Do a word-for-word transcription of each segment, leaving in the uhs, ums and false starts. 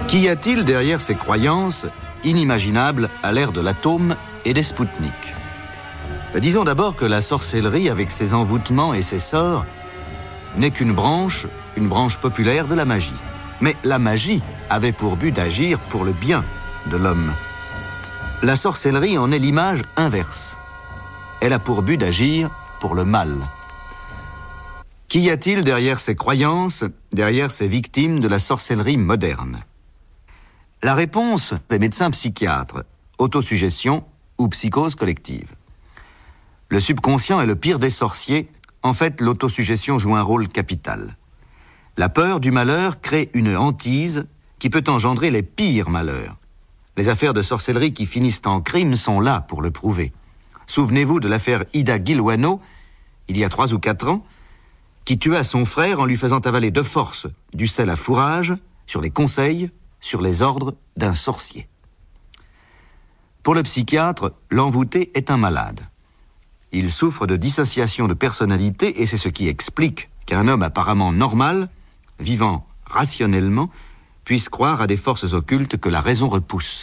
Qu'y a-t-il derrière ces croyances inimaginables à l'ère de l'atome et des Spoutniks? Disons d'abord que la sorcellerie, avec ses envoûtements et ses sorts, n'est qu'une branche, une branche populaire de la magie. Mais la magie avait pour but d'agir pour le bien de l'homme. La sorcellerie en est l'image inverse. Elle a pour but d'agir pour le mal. Qu'y a-t-il derrière ces croyances, derrière ces victimes de la sorcellerie moderne? La réponse des médecins psychiatres, autosuggestion ou psychose collective. Le subconscient est le pire des sorciers. En fait, l'autosuggestion joue un rôle capital. La peur du malheur crée une hantise qui peut engendrer les pires malheurs. Les affaires de sorcellerie qui finissent en crime sont là pour le prouver. Souvenez-vous de l'affaire Ida Gilwano, il y a trois ou quatre ans, qui tua son frère en lui faisant avaler de force du sel à fourrage sur les conseils, sur les ordres d'un sorcier. Pour le psychiatre, l'envoûté est un malade. Il souffre de dissociation de personnalité et c'est ce qui explique qu'un homme apparemment normal, vivant rationnellement, puisse croire à des forces occultes que la raison repousse.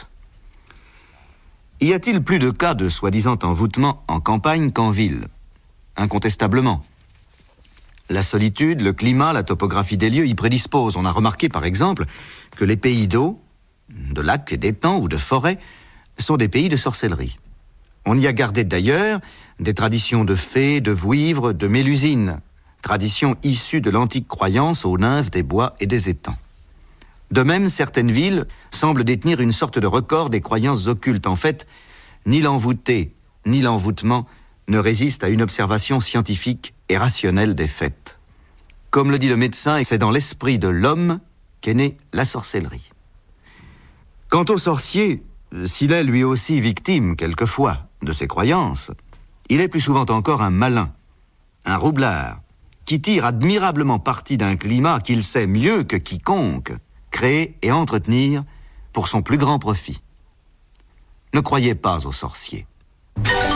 Y a-t-il plus de cas de soi-disant envoûtement en campagne qu'en ville? Incontestablement. La solitude, le climat, la topographie des lieux y prédisposent. On a remarqué, par exemple, que les pays d'eau, de lacs, d'étangs ou de forêts, sont des pays de sorcellerie. On y a gardé d'ailleurs des traditions de fées, de vouivres, de mélusines, traditions issues de l'antique croyance aux nymphes des bois et des étangs. De même, certaines villes semblent détenir une sorte de record des croyances occultes. En fait, ni l'envoûté, ni l'envoûtement ne résistent à une observation scientifique et rationnelle des faits. Comme le dit le médecin, c'est dans l'esprit de l'homme qu'est née la sorcellerie. Quant au sorcier, s'il est lui aussi victime, quelquefois, de ses croyances, il est plus souvent encore un malin, un roublard, qui tire admirablement parti d'un climat qu'il sait mieux que quiconque créer et entretenir pour son plus grand profit. Ne croyez pas aux sorciers.